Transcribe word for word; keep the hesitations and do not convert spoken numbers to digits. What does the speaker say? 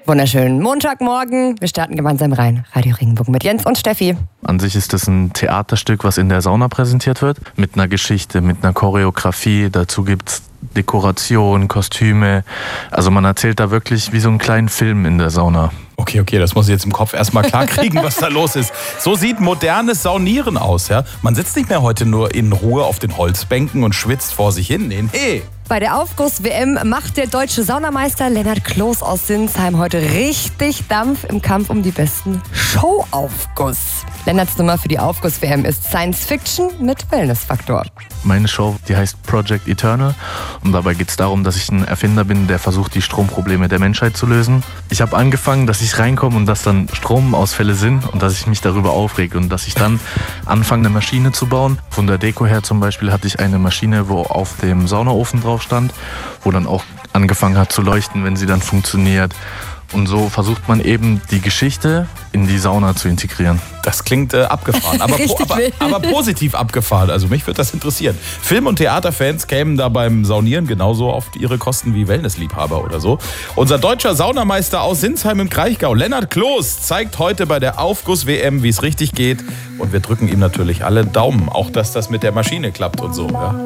Wunderschönen Montagmorgen. Wir starten gemeinsam rein. Radio Regenbogen mit Jens und Steffi. An sich ist es ein Theaterstück, was in der Sauna präsentiert wird. Mit einer Geschichte, mit einer Choreografie. Dazu gibt's Dekoration, Kostüme. Also man erzählt da wirklich wie so einen kleinen Film in der Sauna. Okay, okay, das muss ich jetzt im Kopf erstmal klar kriegen, was da los ist. So sieht modernes Saunieren aus, ja? Man sitzt nicht mehr heute nur in Ruhe auf den Holzbänken und schwitzt vor sich hin. Nee, nee. Bei der Aufguss-W M macht der deutsche Saunameister Lennart Kloß aus Sinsheim heute richtig Dampf im Kampf um die besten Showaufguss. Lennarts Nummer für die Aufguss-W M ist Science Fiction mit Wellness-Faktor. Meine Show, die heißt Project Eternal und dabei geht es darum, dass ich ein Erfinder bin, der versucht, die Stromprobleme der Menschheit zu lösen. Ich habe angefangen, dass ich reinkomme und dass dann Stromausfälle sind und dass ich mich darüber aufrege und dass ich dann anfange, eine Maschine zu bauen. Von der Deko her zum Beispiel hatte ich eine Maschine, wo auf dem Saunaofen drauf stand, wo dann auch angefangen hat zu leuchten, wenn sie dann funktioniert. Und so versucht man eben die Geschichte in die Sauna zu integrieren. Das klingt äh, abgefahren, aber, po, aber, aber positiv abgefahren. Also mich würde das interessieren. Film- und Theaterfans kämen da beim Saunieren genauso auf ihre Kosten wie Wellnessliebhaber oder so. Unser deutscher Saunameister aus Sinsheim im Kraichgau, Lennart Kloß, zeigt heute bei der Aufguss-W M, wie es richtig geht. Und wir drücken ihm natürlich alle Daumen, auch dass das mit der Maschine klappt und so. Ja.